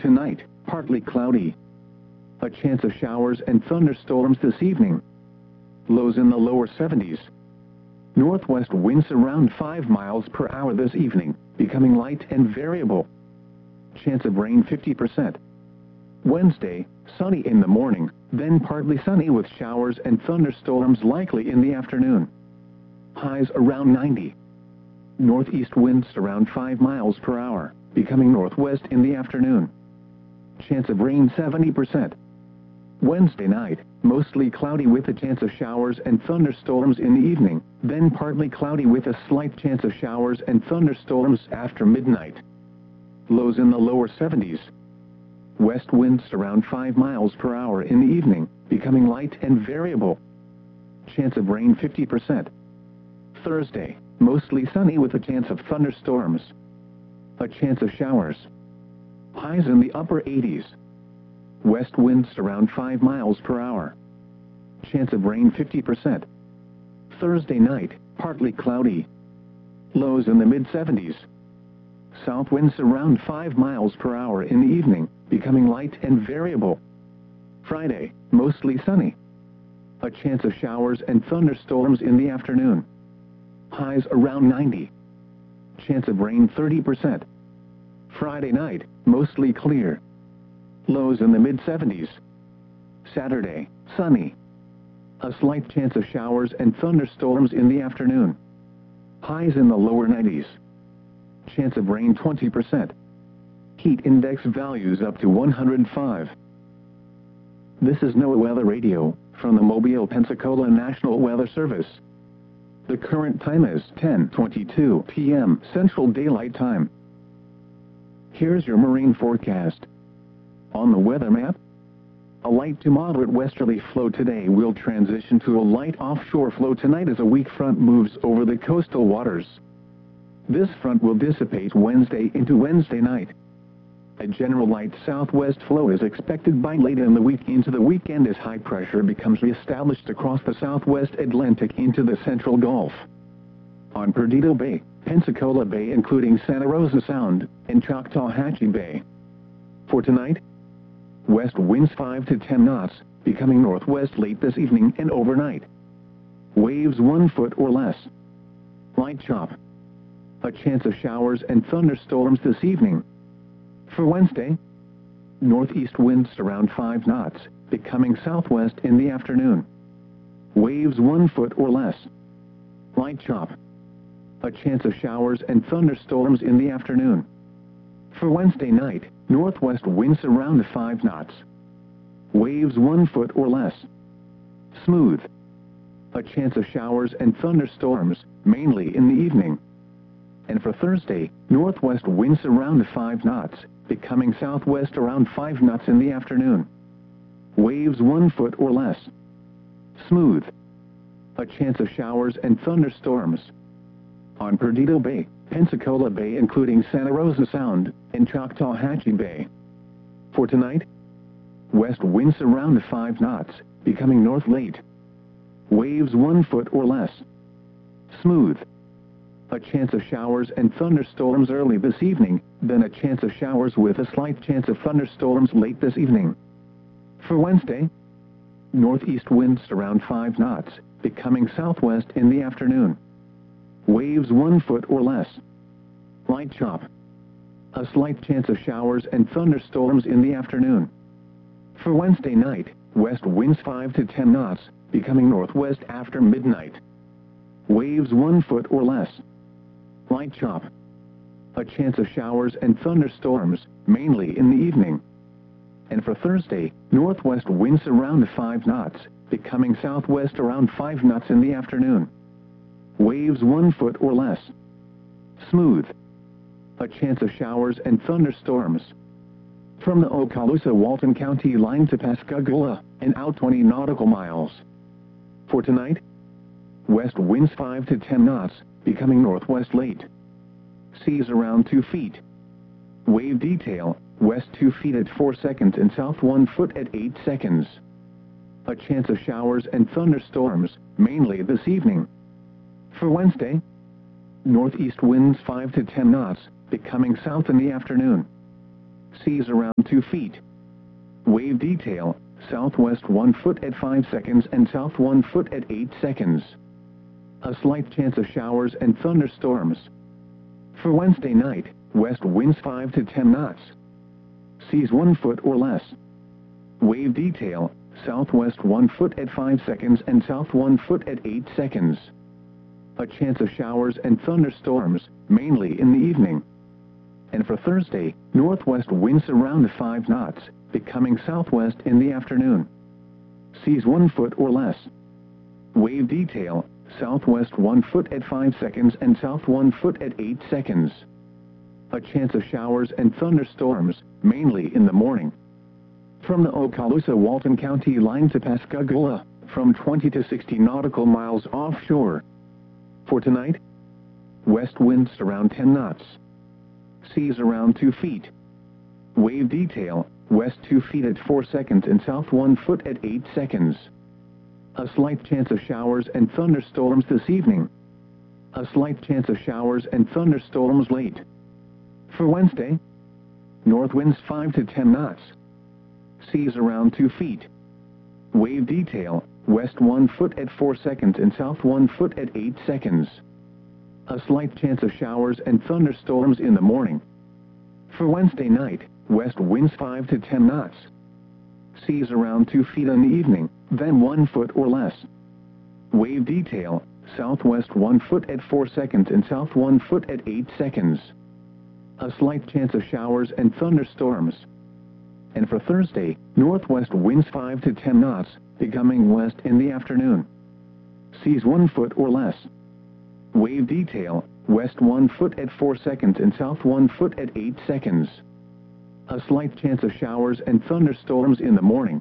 Tonight, partly cloudy. A chance of showers and thunderstorms this evening. Lows in the lower 70s. Northwest winds around 5 miles per hour this evening, becoming light and variable. Chance of rain 50%. Wednesday, sunny in the morning, then partly sunny with showers and thunderstorms likely in the afternoon. Highs around 90. Northeast winds around 5 miles per hour, becoming northwest in the afternoon. Chance of rain 70%. Wednesday night, mostly cloudy with a chance of showers and thunderstorms in the evening, then partly cloudy with a slight chance of showers and thunderstorms after midnight. Lows in the lower 70s. West winds around 5 miles per hour in the evening, becoming light and variable. Chance of rain 50%. Thursday, mostly sunny with a chance of thunderstorms. A chance of showers. Highs in the upper 80s. West winds around 5 miles per hour. Chance of rain 50%. Thursday night, partly cloudy. Lows in the mid-70s. South winds around 5 miles per hour in the evening, becoming light and variable. Friday, mostly sunny. A chance of showers and thunderstorms in the afternoon. Highs around 90. Chance of rain 30%. Friday night, mostly clear. Lows in the mid-70s. Saturday, sunny. A slight chance of showers and thunderstorms in the afternoon. Highs in the lower 90s. Chance of rain 20%. Heat index values up to 105. This is NOAA Weather Radio, from the Mobile, Pensacola National Weather Service. The current time is 10:22 p.m. Central Daylight Time. Here's your marine forecast. On the weather map, a light to moderate westerly flow today will transition to a light offshore flow tonight as a weak front moves over the coastal waters. This front will dissipate Wednesday into Wednesday night. A general light southwest flow is expected by late in the week into the weekend as high pressure becomes reestablished across the southwest Atlantic into the central Gulf. On Perdido Bay, Pensacola Bay including Santa Rosa Sound, and Choctawhatchee Bay. For tonight, west winds 5 to 10 knots, becoming northwest late this evening and overnight. Waves 1 foot or less. Light chop. A chance of showers and thunderstorms this evening. For Wednesday, northeast winds around 5 knots, becoming southwest in the afternoon. Waves 1 foot or less. Light chop. A chance of showers and thunderstorms in the afternoon. For Wednesday night, northwest winds around 5 knots. Waves 1 foot or less. Smooth. A chance of showers and thunderstorms, mainly in the evening. And for Thursday, northwest winds around 5 knots, becoming southwest around 5 knots in the afternoon. Waves 1 foot or less. Smooth. A chance of showers and thunderstorms. On Perdido Bay, Pensacola Bay including Santa Rosa Sound, and Choctawhatchee Bay. For tonight, west winds around 5 knots, becoming north late. Waves 1 foot or less. Smooth. A chance of showers and thunderstorms early this evening, then a chance of showers with a slight chance of thunderstorms late this evening. For Wednesday, northeast winds around 5 knots, becoming southwest in the afternoon. Waves 1 foot or less. Light chop. A slight chance of showers and thunderstorms in the afternoon. For Wednesday night, west winds 5 to 10 knots, becoming northwest after midnight. Waves 1 foot or less. Light chop. A chance of showers and thunderstorms, mainly in the evening. And for Thursday, northwest winds around 5 knots, becoming southwest around 5 knots in the afternoon. Waves 1 foot or less. Smooth. A chance of showers and thunderstorms. From the Okaloosa-Walton County line to Pascagoula, and out 20 nautical miles. For tonight, west winds 5 to 10 knots, becoming northwest late. Seas around 2 feet. Wave detail, west 2 feet at 4 seconds and south 1 foot at 8 seconds. A chance of showers and thunderstorms, mainly this evening. For Wednesday, northeast winds 5 to 10 knots, becoming south in the afternoon. Seas around 2 feet. Wave detail, southwest 1 foot at 5 seconds and south 1 foot at 8 seconds. A slight chance of showers and thunderstorms. For Wednesday night, west winds 5 to 10 knots. Seas 1 foot or less. Wave detail, southwest 1 foot at 5 seconds and south 1 foot at 8 seconds. A chance of showers and thunderstorms, mainly in the evening. And for Thursday, northwest winds around 5 knots, becoming southwest in the afternoon. Seas 1 foot or less. Wave detail, southwest 1 foot at 5 seconds and south 1 foot at 8 seconds. A chance of showers and thunderstorms, mainly in the morning. From the Okaloosa-Walton County line to Pascagoula, from 20 to 60 nautical miles offshore. For tonight, west winds around 10 knots. Seas around 2 feet. Wave detail, west 2 feet at 4 seconds and south 1 foot at 8 seconds. A slight chance of showers and thunderstorms this evening. A slight chance of showers and thunderstorms late. For Wednesday, north winds 5 to 10 knots. Seas around 2 feet. Wave detail, west 1 foot at 4 seconds and south 1 foot at 8 seconds. A slight chance of showers and thunderstorms in the morning. For Wednesday night, west winds 5 to 10 knots. Seas around 2 feet in the evening, then 1 foot or less. Wave detail, southwest 1 foot at 4 seconds and south 1 foot at 8 seconds. A slight chance of showers and thunderstorms. And for Thursday, northwest winds 5 to 10 knots, becoming west in the afternoon. Seas 1 foot or less. Wave detail, west 1 foot at 4 seconds and south 1 foot at 8 seconds. A slight chance of showers and thunderstorms in the morning.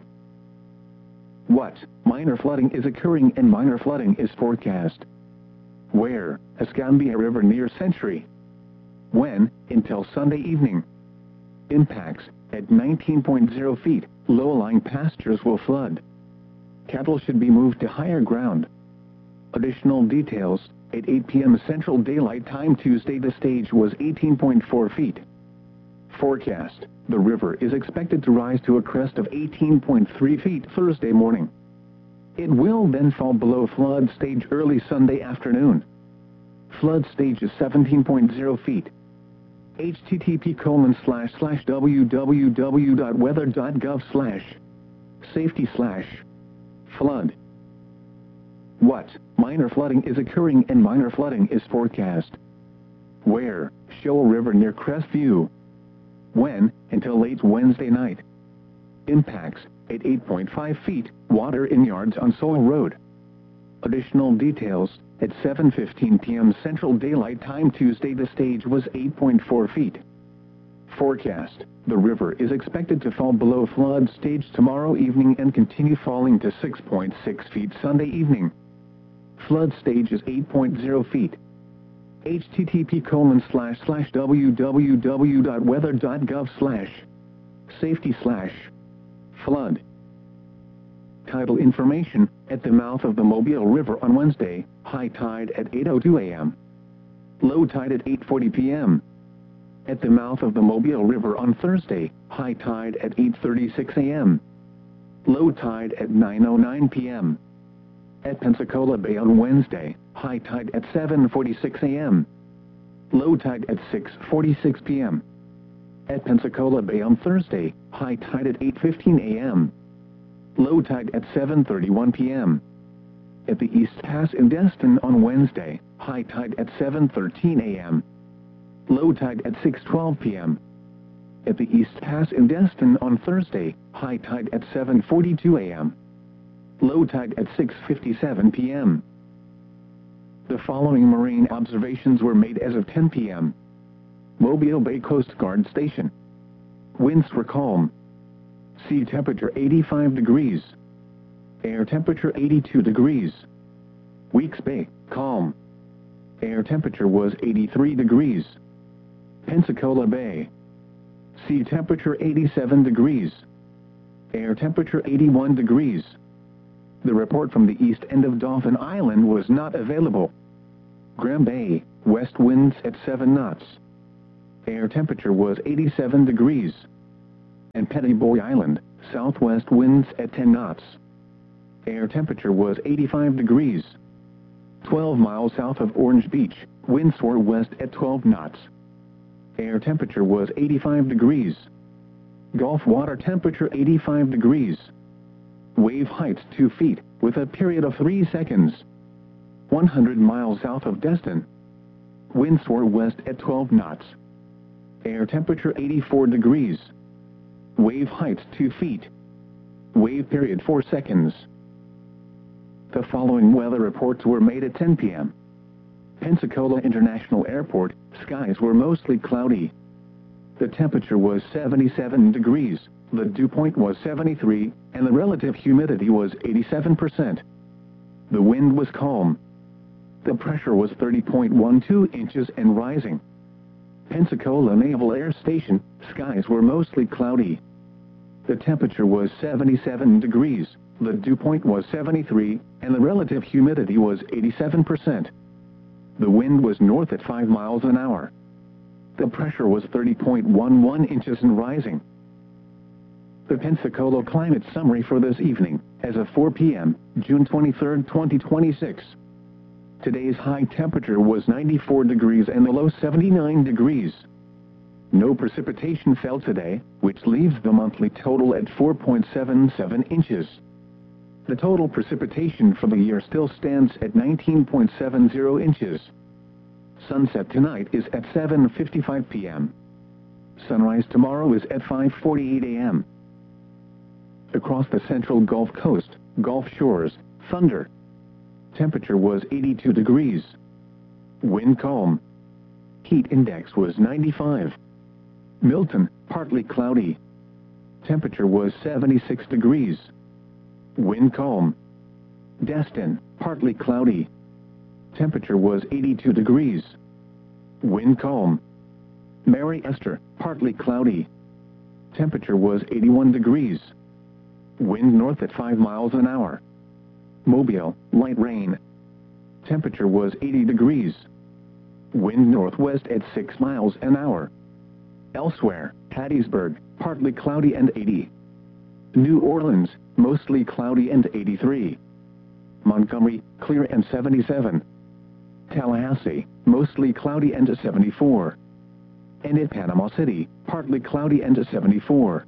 What minor flooding is occurring and minor flooding is forecast? Where? Escambia River near Century. When? Until Sunday evening. Impacts: at 19.0 feet, low-lying pastures will flood. Cattle should be moved to higher ground. Additional details: at 8 p.m. Central Daylight Time Tuesday the stage was 18.4 feet. Forecast: the river is expected to rise to a crest of 18.3 feet Thursday morning. It will then fall below flood stage early Sunday afternoon. Flood stage is 17.0 feet. http://www.weather.gov/safety/flood. What minor flooding is occurring and minor flooding is forecast? Where? Shoal River near Crestview. When? Until late Wednesday night. Impacts: at 8.5 feet, water in yards on Soul Road. Additional details: at 7:15 p.m. Central Daylight Time Tuesday the stage was 8.4 feet. Forecast: the river is expected to fall below flood stage tomorrow evening and continue falling to 6.6 feet Sunday evening. Flood stage is 8.0 feet. http://www.weather.gov/safety/flood. Tidal information: at the mouth of the Mobile River on Wednesday, high tide at 8:02 a.m. Low tide at 8:40 p.m. At the mouth of the Mobile River on Thursday, high tide at 8:36 a.m. Low tide at 9:09 p.m. At Pensacola Bay on Wednesday, high tide at 7:46 a.m. Low tide at 6:46 p.m. At Pensacola Bay on Thursday, high tide at 8:15 a.m. Low tide at 7:31 p.m. At the East Pass in Destin on Wednesday, high tide at 7:13 a.m. Low tide at 6:12 p.m. At the East Pass in Destin on Thursday, high tide at 7:42 a.m. Low tide at 6:57 p.m. The following marine observations were made as of 10 p.m. Mobile Bay Coast Guard Station. Winds were calm. Sea temperature 85 degrees. Air temperature 82 degrees. Weeks Bay, calm. Air temperature was 83 degrees. Pensacola Bay. Sea temperature 87 degrees. Air temperature 81 degrees. The report from the east end of Dauphin Island was not available. Graham Bay, west winds at 7 knots. Air temperature was 87 degrees. and Pettyboy Island, southwest winds at 10 knots. Air temperature was 85 degrees. 12 miles south of Orange Beach, winds were west at 12 knots. Air temperature was 85 degrees. Gulf water temperature 85 degrees. Wave heights 2 feet, with a period of 3 seconds. 100 miles south of Destin. Winds were west at 12 knots. Air temperature 84 degrees. Wave heights 2 feet. Wave period 4 seconds. The following weather reports were made at 10 p.m. Pensacola International Airport, skies were mostly cloudy. The temperature was 77 degrees, the dew point was 73, and the relative humidity was 87%. The wind was calm. The pressure was 30.12 inches and rising. Pensacola Naval Air Station, skies were mostly cloudy. The temperature was 77 degrees, the dew point was 73, and the relative humidity was 87%. The wind was north at 5 miles an hour. The pressure was 30.11 inches and rising. The Pensacola climate summary for this evening, as of 4 p.m., June 23, 2026. Today's high temperature was 94 degrees and the low 79 degrees. No precipitation fell today, which leaves the monthly total at 4.77 inches. The total precipitation for the year still stands at 19.70 inches. Sunset tonight is at 7:55 p.m. Sunrise tomorrow is at 5:48 a.m. Across the central Gulf Coast, Gulf Shores, thunder. Temperature was 82 degrees. Wind calm. Heat index was 95. Milton, partly cloudy. Temperature was 76 degrees. Wind calm. Destin, partly cloudy. Temperature was 82 degrees. Wind calm. Mary Esther, partly cloudy. Temperature was 81 degrees. Wind north at 5 miles an hour. Mobile, light rain. Temperature was 80 degrees. Wind northwest at 6 miles an hour. Elsewhere, Hattiesburg, partly cloudy and 80. New Orleans, mostly cloudy and 83. Montgomery, clear and 77. Tallahassee, mostly cloudy and 74. And at Panama City, partly cloudy and 74.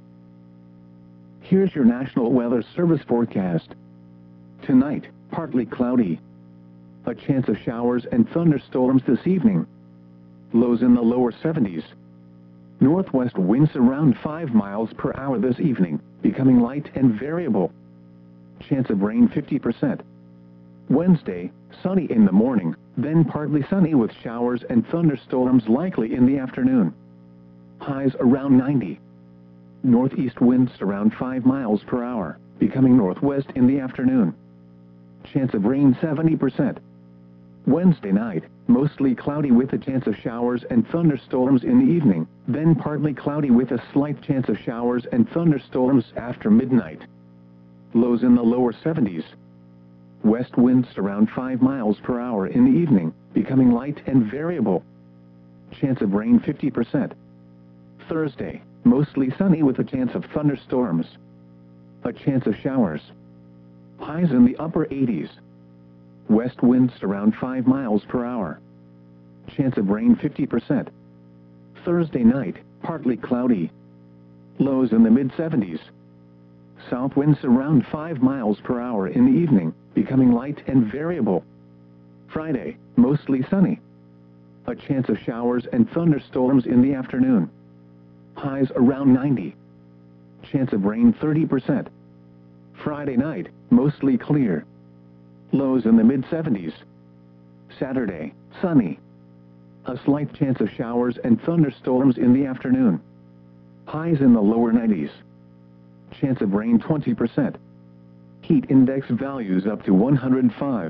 Here's your National Weather Service forecast. Tonight, partly cloudy. A chance of showers and thunderstorms this evening. Lows in the lower 70s. Northwest winds around 5 miles per hour this evening, becoming light and variable. Chance of rain 50%. Wednesday, sunny in the morning, then partly sunny with showers and thunderstorms likely in the afternoon. Highs around 90. Northeast winds around 5 miles per hour, becoming northwest in the afternoon. Chance of rain 70%. Wednesday night, mostly cloudy with a chance of showers and thunderstorms in the evening, then partly cloudy with a slight chance of showers and thunderstorms after midnight. Lows in the lower 70s. West winds around 5 miles per hour in the evening, becoming light and variable. Chance of rain 50%. Thursday, mostly sunny with a chance of thunderstorms. A chance of showers. Highs in the upper 80s. West winds around 5 miles per hour. Chance of rain 50%. Thursday night, partly cloudy. Lows in the mid-70s. South winds around 5 miles per hour in the evening, becoming light and variable. Friday, mostly sunny. A chance of showers and thunderstorms in the afternoon. Highs around 90. Chance of rain 30%. Friday night, mostly clear. Lows in the mid-70s. Saturday, sunny. A slight chance of showers and thunderstorms in the afternoon. Highs in the lower 90s. Chance of rain 20%. Heat index values up to 105.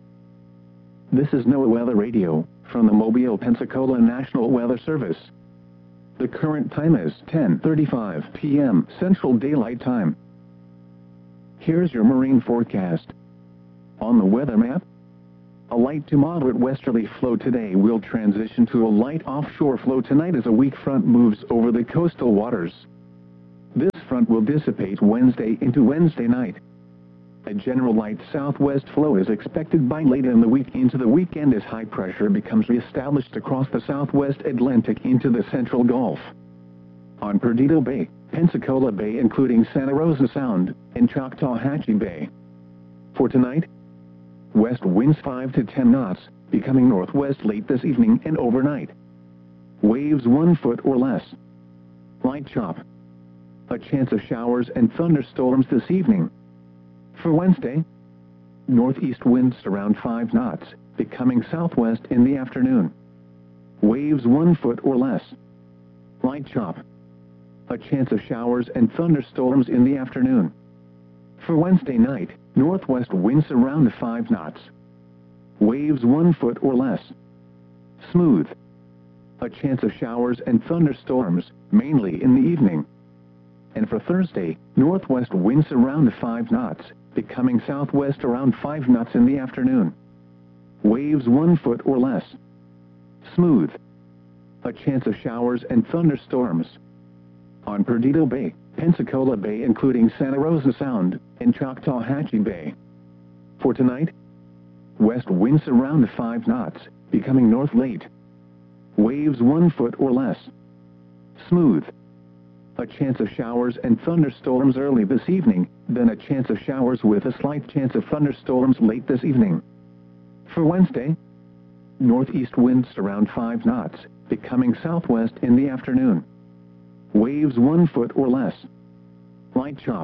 This is NOAA Weather Radio, from the Mobile, Pensacola National Weather Service. The current time is 10:35 p.m. Central Daylight Time. Here's your marine forecast. On the weather map, a light to moderate westerly flow today will transition to a light offshore flow tonight as a weak front moves over the coastal waters. This front will dissipate Wednesday into Wednesday night. A general light southwest flow is expected by late in the week into the weekend as high pressure becomes reestablished across the southwest Atlantic into the central Gulf. On Perdido Bay, Pensacola Bay including Santa Rosa Sound, and Choctawhatchee Bay. For tonight, west winds 5 to 10 knots, becoming northwest late this evening and overnight. Waves 1 foot or less. Light chop. A chance of showers and thunderstorms this evening. For Wednesday, northeast winds around 5 knots, becoming southwest in the afternoon. Waves 1 foot or less. Light chop. A chance of showers and thunderstorms in the afternoon. For Wednesday night, northwest winds around 5 knots. Waves 1 foot or less. Smooth. A chance of showers and thunderstorms, mainly in the evening. And for Thursday, northwest winds around 5 knots, becoming southwest around 5 knots in the afternoon. Waves 1 foot or less. Smooth. A chance of showers and thunderstorms. On Perdido Bay, Pensacola Bay including Santa Rosa Sound, and Choctawhatchee Bay. For tonight, west winds around 5 knots, becoming north late. Waves 1 foot or less. Smooth. A chance of showers and thunderstorms early this evening, then a chance of showers with a slight chance of thunderstorms late this evening. For Wednesday, northeast winds around 5 knots, becoming southwest in the afternoon. Waves 1 foot or less. Light chop.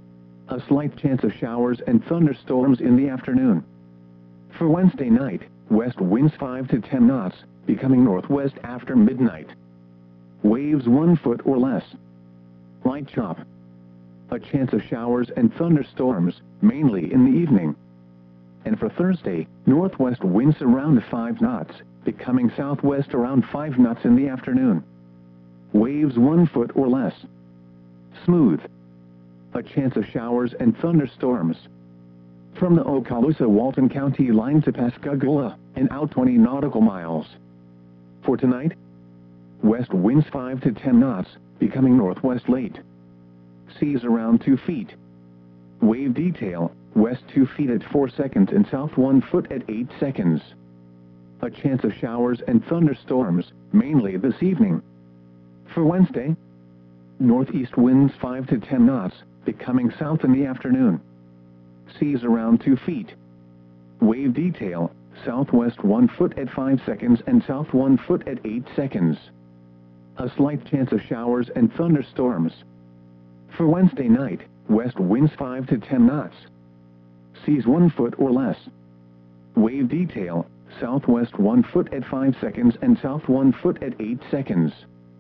A slight chance of showers and thunderstorms in the afternoon. For Wednesday night, west winds 5 to 10 knots, becoming northwest after midnight. Waves 1 foot or less. Light chop. A chance of showers and thunderstorms, mainly in the evening. And for Thursday, northwest winds around 5 knots, becoming southwest around 5 knots in the afternoon. Waves 1 foot or less. Smooth. A chance of showers and thunderstorms. From the Okaloosa-Walton County line to Pascagoula, and out 20 nautical miles. For tonight, west winds 5 to 10 knots, becoming northwest late. Seas around 2 feet. Wave detail, west 2 feet at 4 seconds and south 1 foot at 8 seconds. A chance of showers and thunderstorms, mainly this evening. For Wednesday, northeast winds 5 to 10 knots, becoming south in the afternoon. Seas around 2 feet. Wave detail, southwest 1 foot at 5 seconds and south 1 foot at 8 seconds. A slight chance of showers and thunderstorms. For Wednesday night, west winds 5 to 10 knots. Seas 1 foot or less. Wave detail, southwest 1 foot at 5 seconds and south 1 foot at 8 seconds.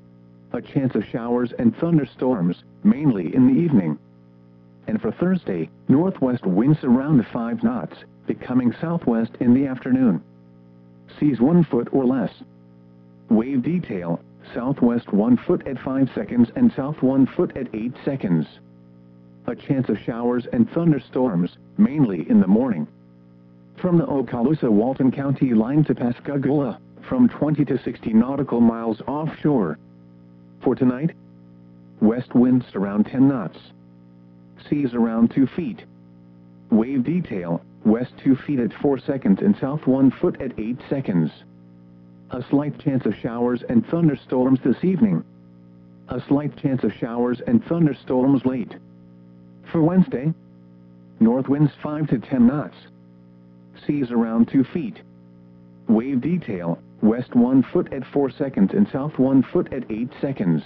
A chance of showers and thunderstorms, mainly in the evening. And for Thursday, northwest winds around 5 knots, becoming southwest in the afternoon. Seas 1 foot or less. Wave detail, southwest 1 foot at 5 seconds and south 1 foot at 8 seconds. A chance of showers and thunderstorms, mainly in the morning. From the Okaloosa-Walton County line to Pascagoula, from 20 to 60 nautical miles offshore. For tonight, west winds around 10 knots. Seas around 2 feet. Wave detail, west 2 feet at 4 seconds and south 1 foot at 8 seconds. A slight chance of showers and thunderstorms this evening. A slight chance of showers and thunderstorms late. For Wednesday, north winds 5 to 10 knots. Seas around 2 feet. Wave detail, west 1 foot at 4 seconds and south 1 foot at 8 seconds.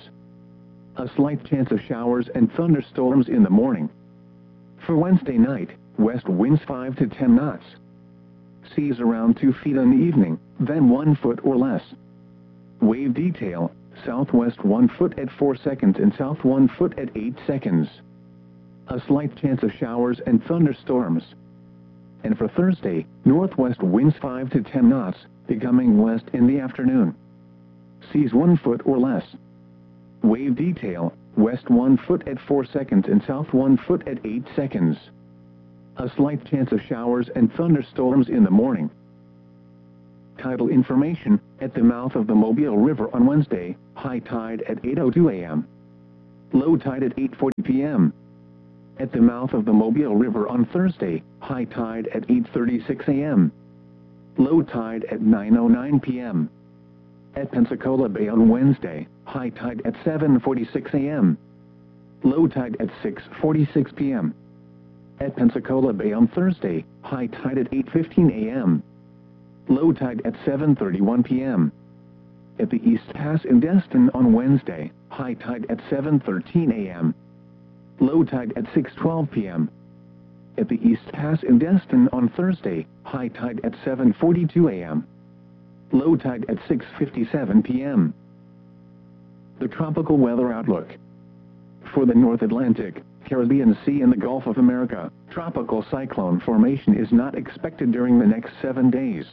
A slight chance of showers and thunderstorms in the morning. For Wednesday night, west winds 5 to 10 knots. Seas around 2 feet in the evening, then 1 foot or less. Wave detail, southwest 1 foot at 4 seconds and south 1 foot at 8 seconds. A slight chance of showers and thunderstorms. And for Thursday, northwest winds 5 to 10 knots, becoming west in the afternoon. Seas 1 foot or less. Wave detail, west 1 foot at 4 seconds and south 1 foot at 8 seconds. A slight chance of showers and thunderstorms in the morning. Tidal information, at the mouth of the Mobile River on Wednesday, high tide at 8:02 a.m. Low tide at 8:40 p.m. At the mouth of the Mobile River on Thursday, high tide at 8:36 a.m. Low tide at 9:09 p.m. At Pensacola Bay on Wednesday, high tide at 7:46 a.m. Low tide at 6:46 p.m. At Pensacola Bay on Thursday, high tide at 8:15 a.m. Low tide at 7:31 p.m. At the East Pass in Destin on Wednesday, high tide at 7:13 a.m. Low tide at 6:12 p.m. At the East Pass in Destin on Thursday, high tide at 7:42 a.m. Low tide at 6:57 p.m. The tropical weather outlook. For the North Atlantic, Caribbean Sea and the Gulf of America, tropical cyclone formation is not expected during the next 7 days.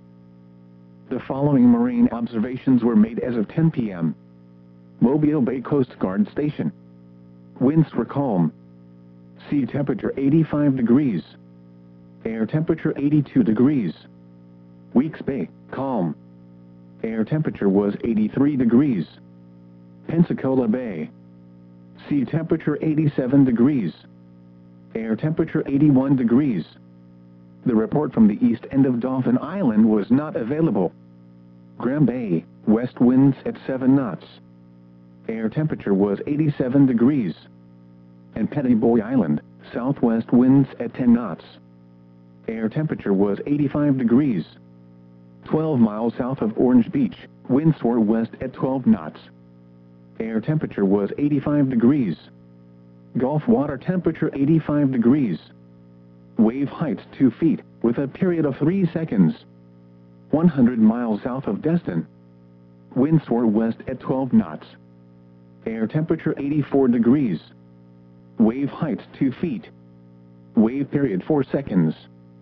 The following marine observations were made as of 10 p.m. Mobile Bay Coast Guard Station. Winds were calm. Sea temperature 85 degrees. Air temperature 82 degrees. Weeks Bay, calm. Air temperature was 83 degrees. Pensacola Bay. Sea temperature 87 degrees. Air temperature 81 degrees. The report from the east end of Dauphin Island was not available. Graham Bay, west winds at 7 knots. Air temperature was 87 degrees. And Petty Boy Island, southwest winds at 10 knots. Air temperature was 85 degrees. 12 miles south of Orange Beach, winds were west at 12 knots. Air temperature was 85 degrees. Gulf water temperature 85 degrees. Wave height 2 feet, with a period of 3 seconds. 100 miles south of Destin. Winds were west at 12 knots. Air temperature 84 degrees. Wave height 2 feet. Wave period 4 seconds.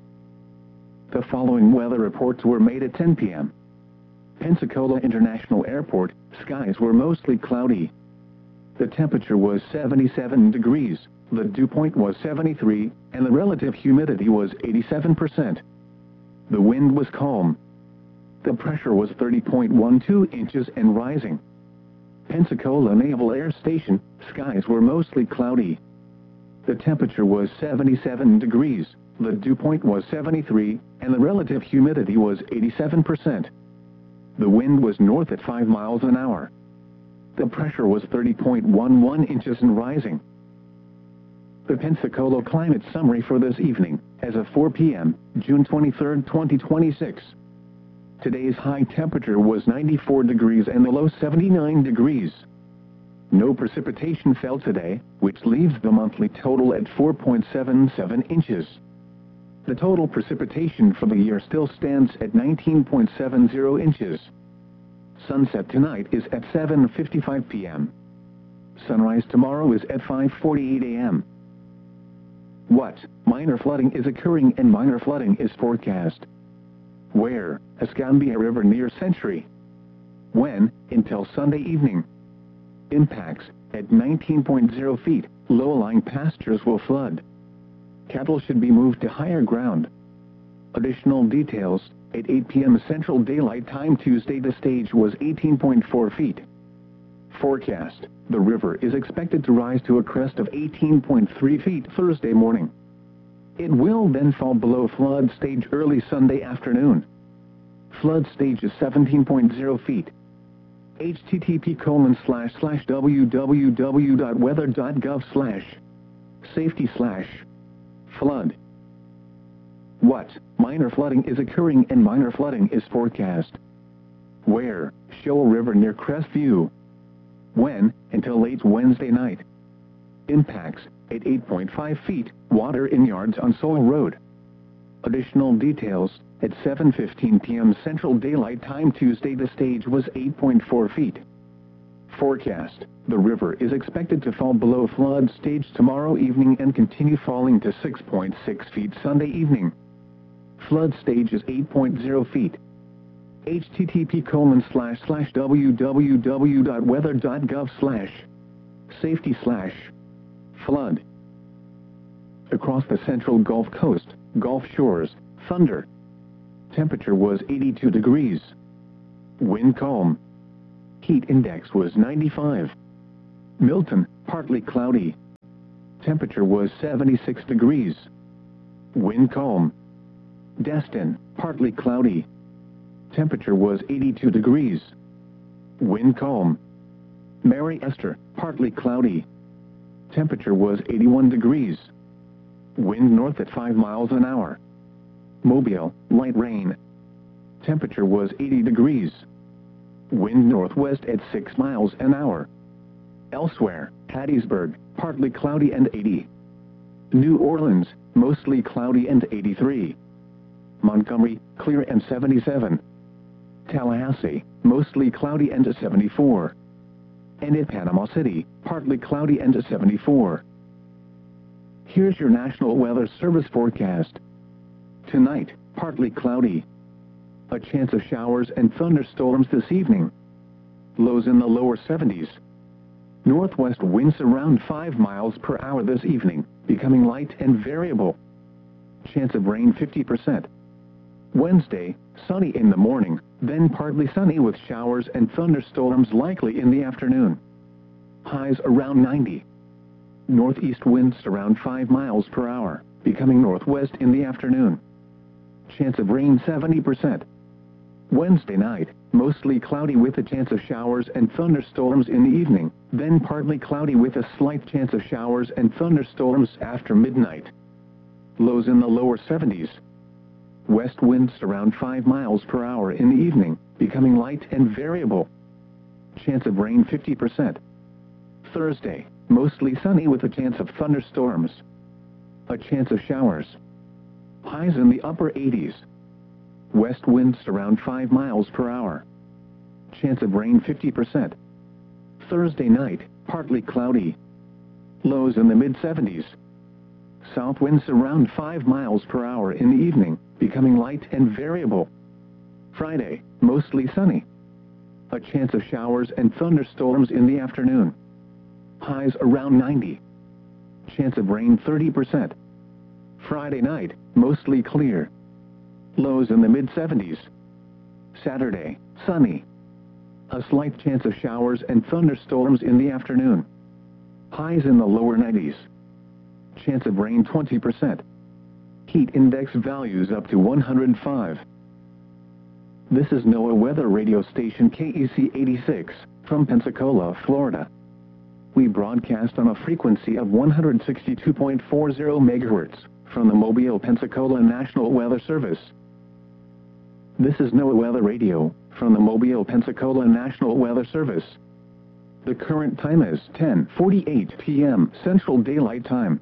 The following weather reports were made at 10 p.m. Pensacola International Airport, skies were mostly cloudy. The temperature was 77 degrees, the dew point was 73, and the relative humidity was 87%. The wind was calm. The pressure was 30.12 inches and rising. Pensacola Naval Air Station, skies were mostly cloudy. The temperature was 77 degrees, the dew point was 73, and the relative humidity was 87%. The wind was north at 5 miles an hour. The pressure was 30.11 inches and rising. The Pensacola climate summary for this evening, as of 4 p.m., June 23, 2026. Today's high temperature was 94 degrees and the low 79 degrees. No precipitation fell today, which leaves the monthly total at 4.77 inches. The total precipitation for the year still stands at 19.70 inches. Sunset tonight is at 7:55 p.m. Sunrise tomorrow is at 5:48 a.m. What? Minor flooding is occurring and minor flooding is forecast. Where? Escambia River near Century. When? Until Sunday evening. Impacts: at 19.0 feet, low-lying pastures will flood. Cattle should be moved to higher ground. Additional details: at 8 p.m. Central Daylight Time Tuesday the stage was 18.4 feet. Forecast: the river is expected to rise to a crest of 18.3 feet Thursday morning. It will then fall below flood stage early Sunday afternoon. Flood stage is 17.0 feet. http://www.weather.gov/safety/flood. What? Minor flooding is occurring and minor flooding is forecast. Where? Shoal River near Crestview. When? Until late Wednesday night. Impacts: at 8.5 feet, water in yards on Sewell Road. Additional details: at 7:15 p.m. Central Daylight Time Tuesday the stage was 8.4 feet. Forecast: the river is expected to fall below flood stage tomorrow evening and continue falling to 6.6 feet Sunday evening. Flood stage is 8.0 feet. http://www.weather.gov/safety/flood. Across the central Gulf Coast, Gulf Shores, thunder. Temperature was 82 degrees. Wind calm. Heat index was 95. Milton, partly cloudy. Temperature was 76 degrees. Wind calm. Destin, partly cloudy. Temperature was 82 degrees. Wind calm. Mary Esther, partly cloudy. Temperature was 81 degrees. Wind north at 5 miles an hour. Mobile, light rain. Temperature was 80 degrees. Wind northwest at 6 miles an hour. Elsewhere, Hattiesburg, partly cloudy and 80. New Orleans, mostly cloudy and 83. Montgomery, clear and 77. Tallahassee, mostly cloudy and 74. And at Panama City, partly cloudy and 74. Here's your National Weather Service forecast. Tonight, partly cloudy. A chance of showers and thunderstorms this evening. Lows in the lower 70s. Northwest winds around 5 miles per hour this evening, becoming light and variable. Chance of rain 50%. Wednesday, sunny in the morning, then partly sunny with showers and thunderstorms likely in the afternoon. Highs around 90. Northeast winds around 5 miles per hour, becoming northwest in the afternoon. Chance of rain 70%. Wednesday night, mostly cloudy with a chance of showers and thunderstorms in the evening, then partly cloudy with a slight chance of showers and thunderstorms after midnight. Lows in the lower 70s. West winds around 5 miles per hour in the evening, becoming light and variable. Chance of rain 50%. Thursday, mostly sunny with a chance of thunderstorms. A chance of showers. Highs in the upper 80s. West winds around 5 miles per hour. Chance of rain 50%. Thursday night, partly cloudy. Lows in the mid-70s. South winds around 5 miles per hour in the evening, becoming light and variable. Friday, mostly sunny. A chance of showers and thunderstorms in the afternoon. Highs around 90. Chance of rain 30%. Friday night, mostly clear. Lows in the mid-70s. Saturday, sunny. A slight chance of showers and thunderstorms in the afternoon. Highs in the lower 90s. Chance of rain 20%. Heat index values up to 105. This is NOAA Weather Radio Station KEC 86, from Pensacola, Florida. We broadcast on a frequency of 162.40 MHz, from the Mobile, Pensacola National Weather Service. This is NOAA Weather Radio, from the Mobile, Pensacola National Weather Service. The current time is 10:48 p.m. Central Daylight Time.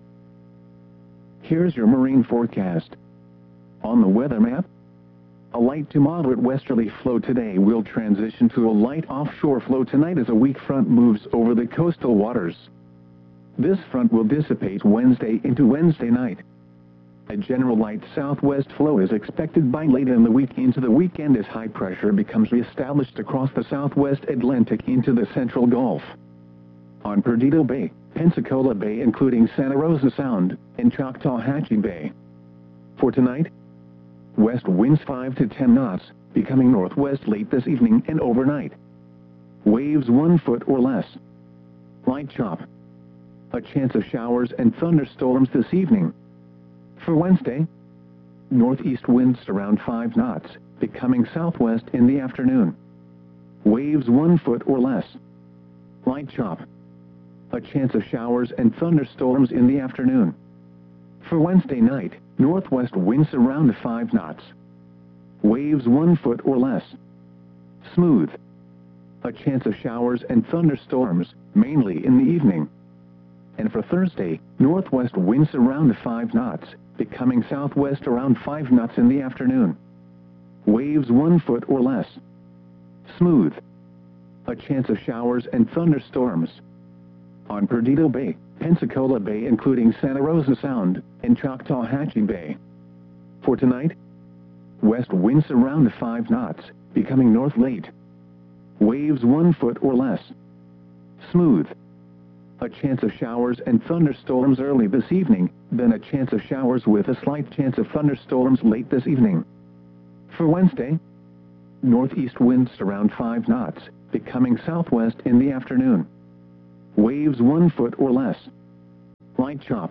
Here's your marine forecast. On the weather map, a light to moderate westerly flow today will transition to a light offshore flow tonight as a weak front moves over the coastal waters. This front will dissipate Wednesday into Wednesday night. A general light southwest flow is expected by late in the week into the weekend as high pressure becomes reestablished across the southwest Atlantic into the central Gulf. On Perdido Bay, Pensacola Bay including Santa Rosa Sound, and Choctawhatchee Bay. For tonight, west winds 5 to 10 knots, becoming northwest late this evening and overnight. Waves 1 foot or less. Light chop. A chance of showers and thunderstorms this evening. For Wednesday, northeast winds around 5 knots, becoming southwest in the afternoon. Waves 1 foot or less. Light chop. A chance of showers and thunderstorms in the afternoon. For Wednesday night, northwest winds around 5 knots. Waves 1 foot or less. Smooth. A chance of showers and thunderstorms, mainly in the evening. And for Thursday, northwest winds around 5 knots, becoming southwest around 5 knots in the afternoon. Waves 1 foot or less. Smooth. A chance of showers and thunderstorms. On Perdido Bay, Pensacola Bay including Santa Rosa Sound, and Choctawhatchee Bay. For tonight, west winds around 5 knots, becoming north late. Waves 1 foot or less. Smooth. A chance of showers and thunderstorms early this evening, then a chance of showers with a slight chance of thunderstorms late this evening. For Wednesday, northeast winds around 5 knots, becoming southwest in the afternoon. Waves 1 foot or less. Light chop.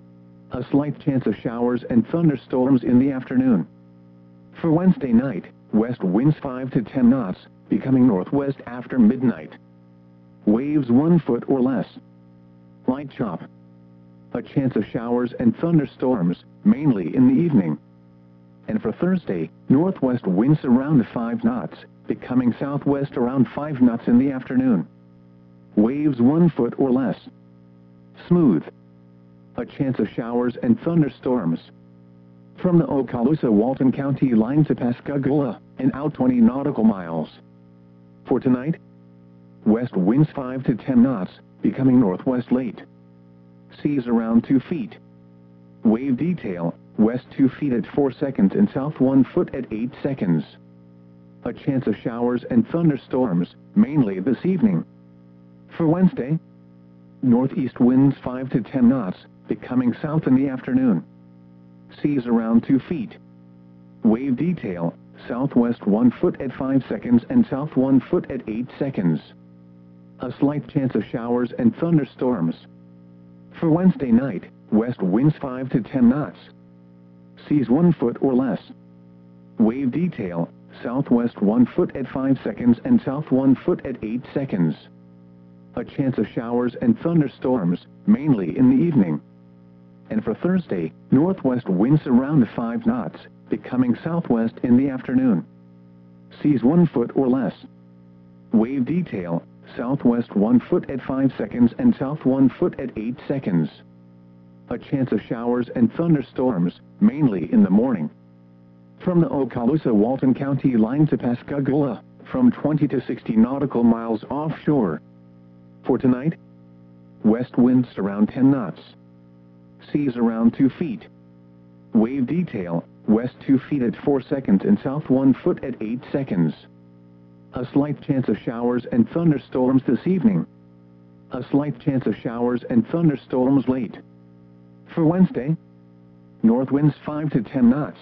A slight chance of showers and thunderstorms in the afternoon. For Wednesday night, west winds 5 to 10 knots, becoming northwest after midnight. Waves 1 foot or less. Light chop. A chance of showers and thunderstorms, mainly in the evening. And for Thursday, northwest winds around 5 knots, becoming southwest around 5 knots in the afternoon. Waves 1 foot or less. Smooth. A chance of showers and thunderstorms. From the Okaloosa-Walton County line to Pascagoula, and out 20 nautical miles. For tonight, west winds 5 to 10 knots, becoming northwest late. Seas around 2 feet. Wave detail, west 2 feet at 4 seconds and south 1 foot at 8 seconds. A chance of showers and thunderstorms, mainly this evening. For Wednesday, northeast winds 5 to 10 knots, becoming south in the afternoon. Seas around 2 feet. Wave detail, southwest 1 foot at 5 seconds and south 1 foot at 8 seconds. A slight chance of showers and thunderstorms. For Wednesday night, west winds 5 to 10 knots. Seas 1 foot or less. Wave detail, southwest 1 foot at 5 seconds and south 1 foot at 8 seconds. A chance of showers and thunderstorms, mainly in the evening. And for Thursday, northwest winds around 5 knots, becoming southwest in the afternoon. Seas 1 foot or less. Wave detail, southwest 1 foot at 5 seconds and south 1 foot at 8 seconds. A chance of showers and thunderstorms, mainly in the morning. From the Okaloosa-Walton County line to Pascagoula, from 20 to 60 nautical miles offshore. For tonight, west winds around 10 knots. Seas around 2 feet. Wave detail, west 2 feet at 4 seconds and south 1 foot at 8 seconds. A slight chance of showers and thunderstorms this evening. A slight chance of showers and thunderstorms late. For Wednesday, north winds 5 to 10 knots.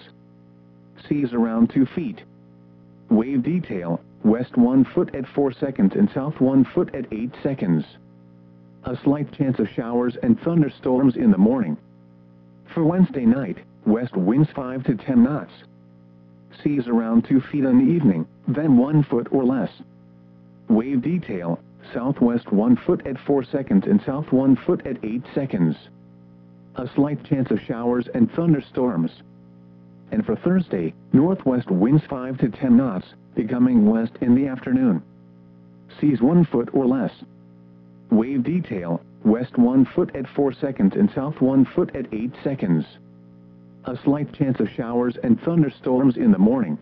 Seas around 2 feet. Wave detail, west 1 foot at 4 seconds and south 1 foot at 8 seconds. A slight chance of showers and thunderstorms in the morning. For Wednesday night, west winds 5 to 10 knots. Seas around 2 feet in the evening, then 1 foot or less. Wave detail, southwest 1 foot at 4 seconds and south 1 foot at 8 seconds. A slight chance of showers and thunderstorms. And for Thursday, northwest winds 5 to 10 knots, becoming west in the afternoon. Seas 1 foot or less. Wave detail, west 1 foot at 4 seconds and south 1 foot at 8 seconds. A slight chance of showers and thunderstorms in the morning.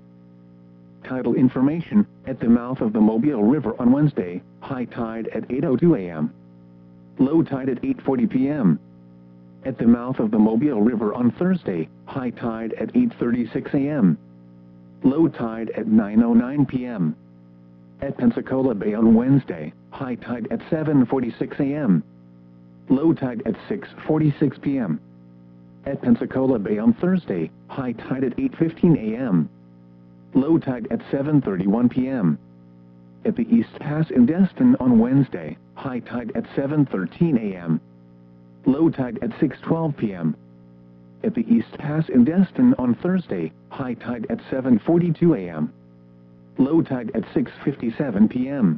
Tidal information, at the mouth of the Mobile River on Wednesday, high tide at 8:02 a.m. Low tide at 8:40 p.m. At the mouth of the Mobile River on Thursday, high tide at 8:36 a.m. Low tide at 9:09 p.m. At Pensacola Bay on Wednesday, high tide at 7:46 a.m. Low tide at 6:46 p.m. At Pensacola Bay on Thursday, high tide at 8:15 a.m. Low tide at 7:31 p.m. At the East Pass in Destin on Wednesday, high tide at 7:13 a.m. Low tide at 6:12 p.m. At the East Pass in Destin on Thursday, high tide at 7:42 a.m. Low tide at 6:57 p.m.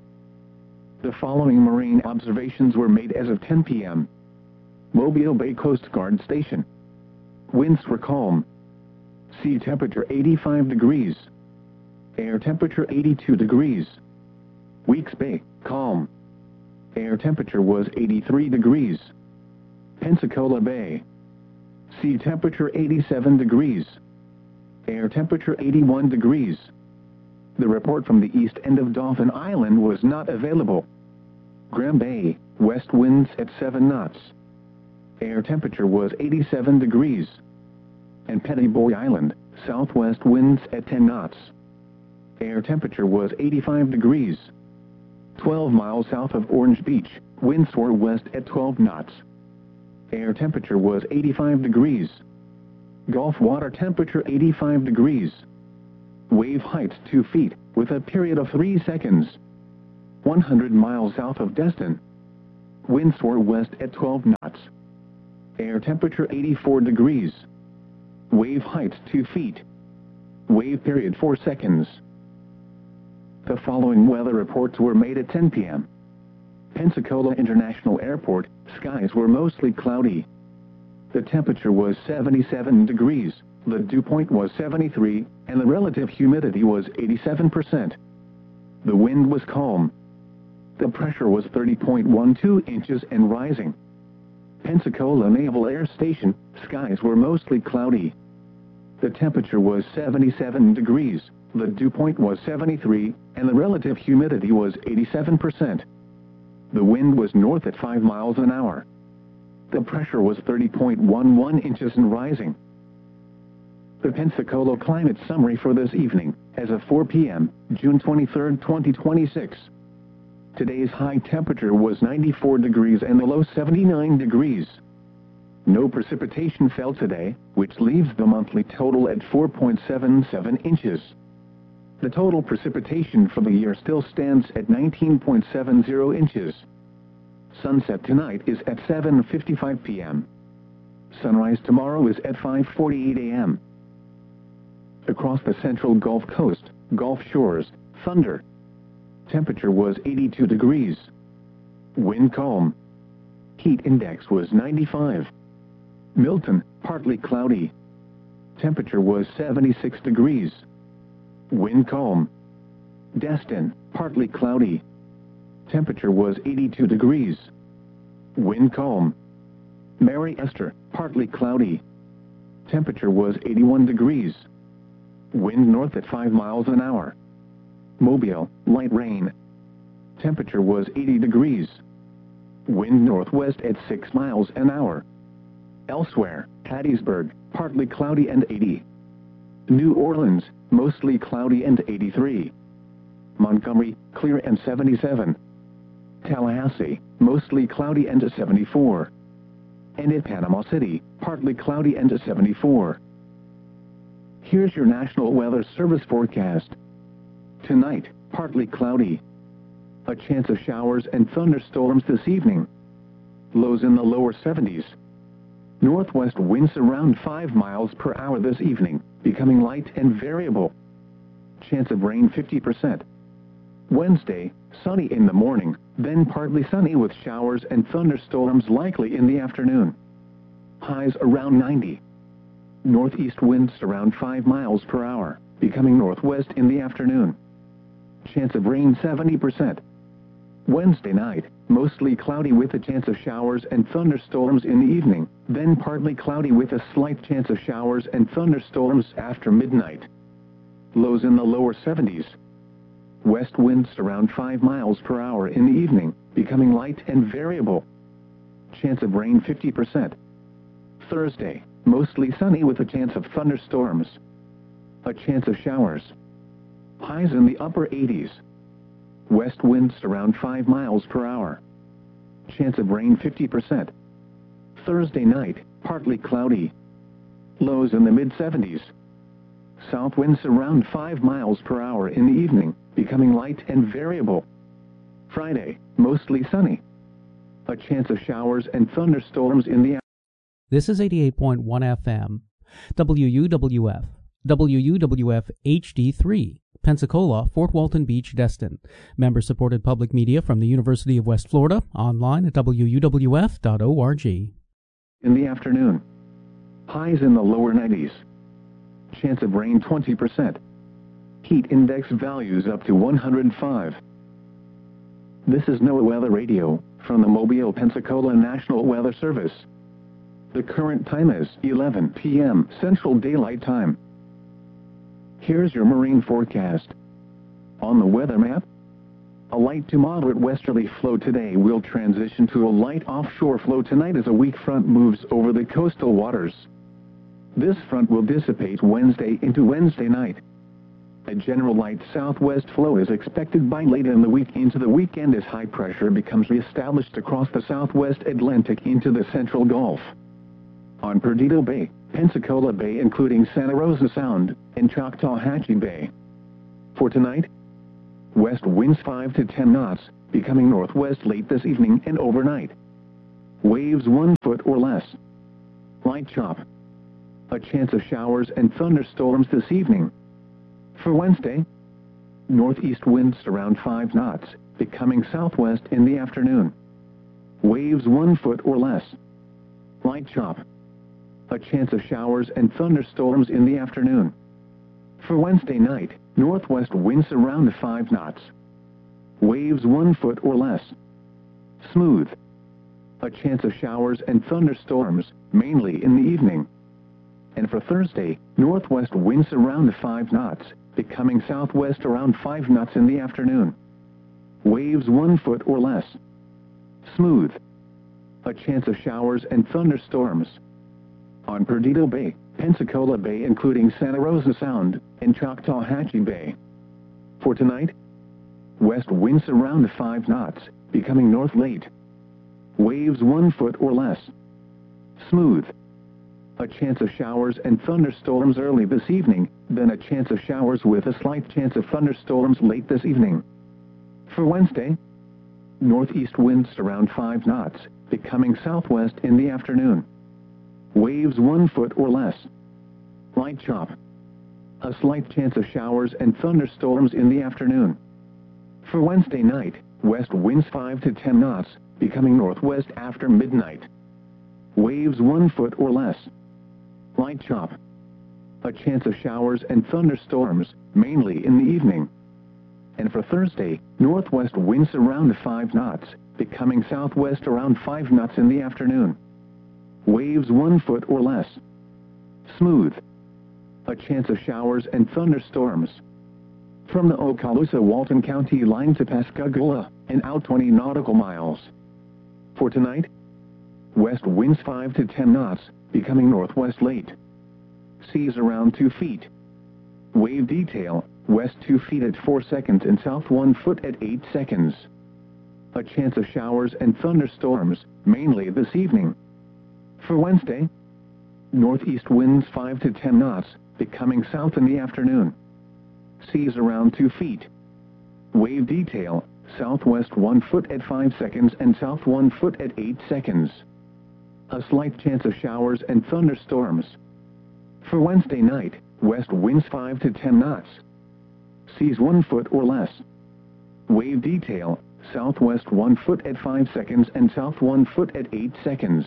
The following marine observations were made as of 10 p.m. Mobile Bay Coast Guard Station. Winds were calm. Sea temperature 85 degrees. Air temperature 82 degrees. Weeks Bay, calm. Air temperature was 83 degrees. Pensacola Bay. Sea temperature 87 degrees. Air temperature 81 degrees. The report from the east end of Dauphin Island was not available. Graham Bay, west winds at 7 knots. Air temperature was 87 degrees. And Petty Boy Island, southwest winds at 10 knots. Air temperature was 85 degrees. 12 miles south of Orange Beach, winds were west at 12 knots. Air temperature was 85 degrees. Gulf water temperature 85 degrees. Wave height 2 feet, with a period of 3 seconds. 100 miles south of Destin, Winds were west at 12 knots. Air temperature 84 degrees. Wave height 2 feet. Wave period 4 seconds. The following weather reports were made at 10 p.m. Pensacola International Airport, skies were mostly cloudy. The temperature was 77 degrees, the dew point was 73, and the relative humidity was 87%. The wind was calm. The pressure was 30.12 inches and rising. Pensacola Naval Air Station, skies were mostly cloudy. The temperature was 77 degrees, the dew point was 73, and the relative humidity was 87%. The wind was north at 5 miles an hour. The pressure was 30.11 inches and rising. The Pensacola climate summary for this evening, as of 4 p.m., June 23, 2026. Today's high temperature was 94 degrees and the low 79 degrees. No precipitation fell today, which leaves the monthly total at 4.77 inches. The total precipitation for the year still stands at 19.70 inches. Sunset tonight is at 7:55 p.m. Sunrise tomorrow is at 5:48 a.m. Across the central Gulf Coast, Gulf Shores, thunder. Temperature was 82 degrees. Wind calm. Heat index was 95. Milton, partly cloudy. Temperature was 76 degrees. Wind calm. Destin, partly cloudy. Temperature was 82 degrees. Wind calm. Mary Esther, partly cloudy. Temperature was 81 degrees. Wind north at 5 miles an hour. Mobile, light rain. Temperature was 80 degrees. Wind northwest at 6 miles an hour. Elsewhere, Hattiesburg, partly cloudy and 80. New Orleans, mostly cloudy and 83. Montgomery, clear and 77. Tallahassee, mostly cloudy and 74. And in Panama City, partly cloudy and 74. Here's your National Weather Service forecast. Tonight, partly cloudy. A chance of showers and thunderstorms this evening. Lows in the lower 70s. Northwest winds around 5 miles per hour this evening, becoming light and variable. Chance of rain 50%. Wednesday, sunny in the morning, then partly sunny with showers and thunderstorms likely in the afternoon. Highs around 90. Northeast winds around 5 miles per hour, becoming northwest in the afternoon. Chance of rain 70%. Wednesday night, mostly cloudy with a chance of showers and thunderstorms in the evening, then partly cloudy with a slight chance of showers and thunderstorms after midnight. Lows in the lower 70s. West winds around 5 miles per hour in the evening, becoming light and variable. Chance of rain 50%. Thursday, mostly sunny with a chance of thunderstorms. A chance of showers. Highs in the upper 80s. West winds around 5 miles per hour. Chance of rain 50%. Thursday night, partly cloudy. Lows in the mid-70s. South winds around 5 miles per hour in the evening, becoming light and variable. Friday, mostly sunny. A chance of showers and thunderstorms in the afternoon. This is 88.1 FM, WUWF, WUWF HD3, Pensacola, Fort Walton Beach, Destin. Member-supported public media from the University of West Florida, online at wuwf.org. In the afternoon. Highs in the lower 90s. Chance of rain 20%. Heat index values up to 105. This is NOAA Weather Radio, from the Mobile, Pensacola National Weather Service. The current time is 11 p.m. Central Daylight Time. Here's your marine forecast. On the weather map, a light to moderate westerly flow today will transition to a light offshore flow tonight as a weak front moves over the coastal waters. This front will dissipate Wednesday into Wednesday night. A general light southwest flow is expected by late in the week into the weekend as high pressure becomes reestablished across the southwest Atlantic into the central Gulf. On Perdido Bay, Pensacola Bay including Santa Rosa Sound, and Choctawhatchee Bay. For tonight, west winds 5 to 10 knots, becoming northwest late this evening and overnight. Waves 1 foot or less. Light chop. A chance of showers and thunderstorms this evening. For Wednesday, northeast winds around 5 knots, becoming southwest in the afternoon. Waves 1 foot or less. Light chop. A chance of showers and thunderstorms in the afternoon. For Wednesday night, northwest winds around 5 knots. Waves 1 foot or less. Smooth. A chance of showers and thunderstorms, mainly in the evening. And for Thursday, northwest winds around 5 knots, becoming southwest around 5 knots in the afternoon. Waves 1 foot or less. Smooth. A chance of showers and thunderstorms. On Perdido Bay, Pensacola Bay including Santa Rosa Sound, and Choctawhatchee Bay. For tonight, west winds around 5 knots, becoming north late. Waves 1 foot or less. Smooth. A chance of showers and thunderstorms early this evening, then a chance of showers with a slight chance of thunderstorms late this evening. For Wednesday, northeast winds around 5 knots, becoming southwest in the afternoon. Waves 1 foot or less. Light chop. A slight chance of showers and thunderstorms in the afternoon. For Wednesday night, west winds 5 to 10 knots, becoming northwest after midnight. Waves 1 foot or less. Light chop. A chance of showers and thunderstorms, mainly in the evening. And for Thursday, northwest winds around 5 knots, becoming southwest around 5 knots in the afternoon. Waves 1 foot or less. Smooth. A chance of showers and thunderstorms. From the Okaloosa-Walton County line to Pascagoula, and out 20 nautical miles. For tonight, west winds 5 to 10 knots, becoming northwest late. Seas around 2 feet. Wave detail, west 2 feet at 4 seconds and south 1 foot at 8 seconds. A chance of showers and thunderstorms, mainly this evening. For Wednesday, northeast winds 5 to 10 knots, becoming south in the afternoon. Seas around 2 feet. Wave detail, southwest 1 foot at 5 seconds and south 1 foot at 8 seconds. A slight chance of showers and thunderstorms. For Wednesday night, west winds 5 to 10 knots. Seas 1 foot or less. Wave detail, southwest 1 foot at 5 seconds and south 1 foot at 8 seconds.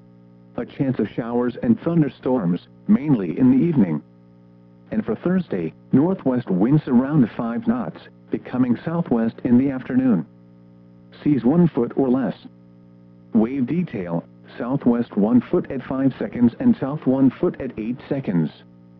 A chance of showers and thunderstorms, mainly in the evening. And for Thursday, northwest winds around 5 knots, becoming southwest in the afternoon. Seas 1 foot or less. Wave detail, southwest 1 foot at 5 seconds and south 1 foot at 8 seconds.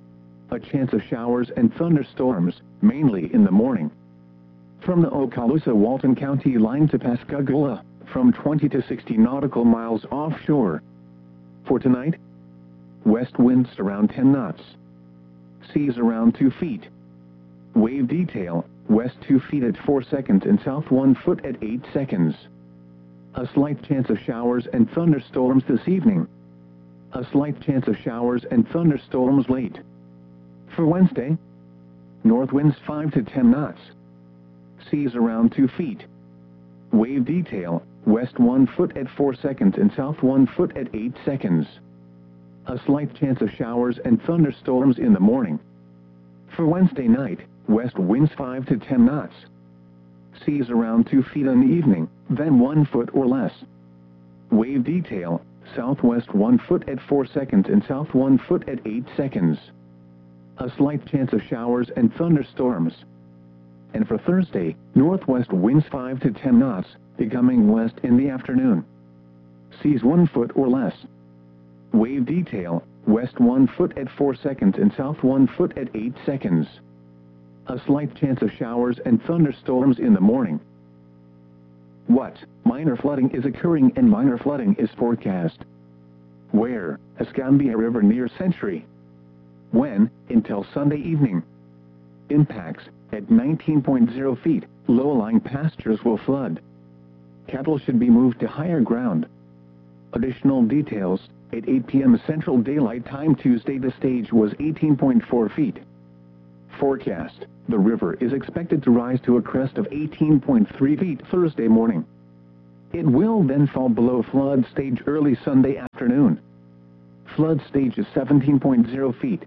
A chance of showers and thunderstorms, mainly in the morning. From the Okaloosa-Walton County line to Pascagoula, from 20 to 60 nautical miles offshore. For tonight, west winds around 10 knots. Seas around 2 feet. Wave detail, west 2 feet at 4 seconds and south 1 foot at 8 seconds. A slight chance of showers and thunderstorms this evening. A slight chance of showers and thunderstorms late. For Wednesday, north winds 5 to 10 knots. Seas around 2 feet. Wave detail, west 1 foot at 4 seconds and south 1 foot at 8 seconds. A slight chance of showers and thunderstorms in the morning. For Wednesday night, west winds 5 to 10 knots. Seas around 2 feet in the evening, then 1 foot or less. Wave detail, southwest 1 foot at 4 seconds and south 1 foot at 8 seconds. A slight chance of showers and thunderstorms. And for Thursday, northwest winds 5 to 10 knots, becoming west in the afternoon. Seas 1 foot or less. Wave detail, west 1 foot at 4 seconds and south 1 foot at 8 seconds. A slight chance of showers and thunderstorms in the morning. What minor flooding is occurring and minor flooding is forecast? Where? Escambia River near Century. When? Until Sunday evening. Impacts: at 19.0 feet, low-lying pastures will flood. Cattle should be moved to higher ground. Additional details: at 8 p.m. Central Daylight Time Tuesday the stage was 18.4 feet. Forecast: the river is expected to rise to a crest of 18.3 feet Thursday morning. It will then fall below flood stage early Sunday afternoon. Flood stage is 17.0 feet.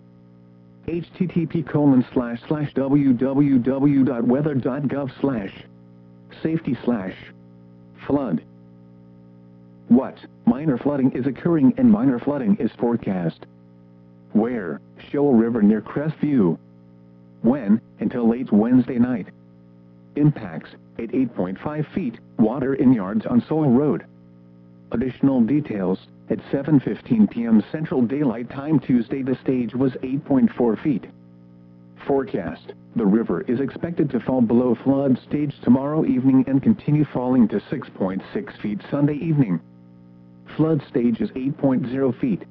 http://www.weather.gov/safety/flood. What minor flooding is occurring and minor flooding is forecast? Where? Shoal River near Crestview. When? Until late Wednesday night. Impacts: at 8.5 feet, water in yards on Sewell Road. Additional details: at 7:15 p.m. Central Daylight Time Tuesday the stage was 8.4 feet. Forecast: the river is expected to fall below flood stage tomorrow evening and continue falling to 6.6 feet Sunday evening. Flood stage is 8.0 feet.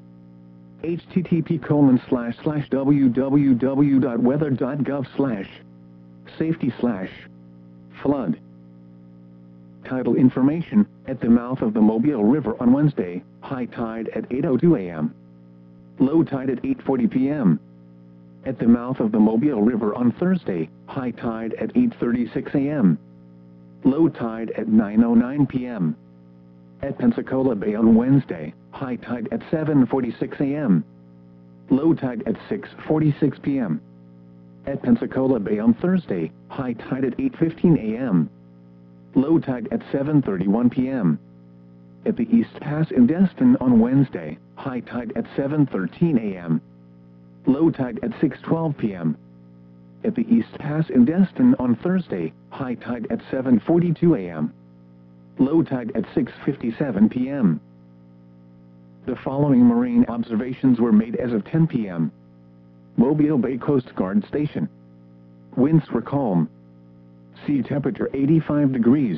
http://www.weather.gov/safety/flood. Tidal information: at the mouth of the Mobile River on Wednesday, high tide at 8:02 a.m. Low tide at 8:40 p.m. At the mouth of the Mobile River on Thursday, high tide at 8:36 a.m. Low tide at 9:09 p.m. At Pensacola Bay on Wednesday, high tide at 7:46 a.m. Low tide at 6:46 p.m. At Pensacola Bay on Thursday, high tide at 8:15 a.m. Low tide at 7:31 p.m. At the East Pass in Destin on Wednesday, high tide at 7:13 a.m. Low tide at 6:12 p.m. At the East Pass in Destin on Thursday, high tide at 7:42 a.m. Low tide at 6:57 p.m. The following marine observations were made as of 10 p.m. Mobile Bay Coast Guard Station. Winds were calm. Sea temperature 85 degrees.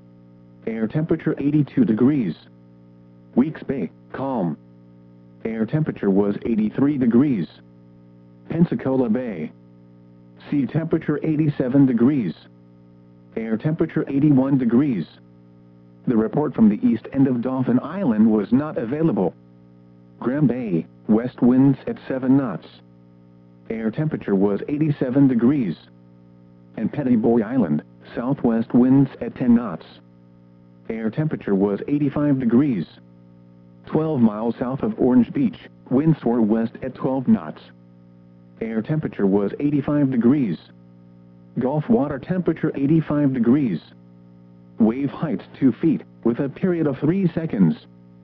Air temperature 82 degrees. Weeks Bay, calm. Air temperature was 83 degrees. Pensacola Bay. Sea temperature 87 degrees. Air temperature 81 degrees. The report from the east end of Dauphin Island was not available. Graham Bay, west winds at 7 knots. Air temperature was 87 degrees. And Petty Boy Island, southwest winds at 10 knots. Air temperature was 85 degrees. 12 miles south of Orange Beach, winds were west at 12 knots. Air temperature was 85 degrees. Gulf water temperature 85 degrees. Wave height 2 feet, with a period of 3 seconds.